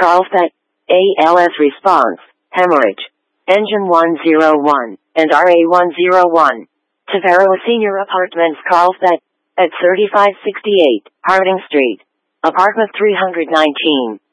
Carlsbad, ALS response, hemorrhage. Engine 101, and RA101. Tavero Senior Apartments Carlsbad, at 3568, Harding Street. Apartment 319.